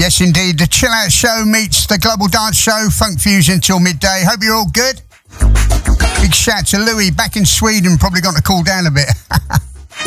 Yes, indeed. The Chill Out Show meets the Global Dance Show, Funk Fusion till midday. Hope you're all good. Big shout to Louis back in Sweden, probably got to cool down a bit.